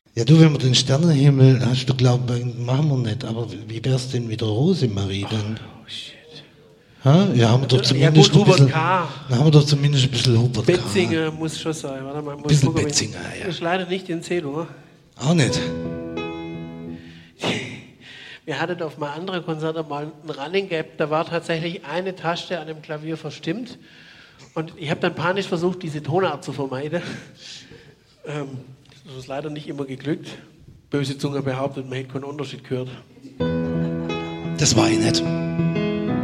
Ja, du, wenn wir den Sternenhimmel, hast du glaubt, machen wir nicht, aber wie wär's denn mit der Rosemarie dann? Oh shit. Ha? Ja, haben wir doch zumindest gut, Hubert ein bisschen, K. dann haben wir doch zumindest ein bisschen Hubert K. Betzinger muss schon sein. Warte mal, muss Bisschen gucken, Betzinger, ja. Ist leider nicht in Zählung. Auch nicht. Wir hatten auf mal andere Konzerte mal ein Running Gap, da war tatsächlich eine Taste an dem Klavier verstimmt und ich habe dann panisch versucht, diese Tonart zu vermeiden. Das ist leider nicht immer geglückt. Böse Zunge behauptet, man hätte keinen Unterschied gehört. Das war ich nicht.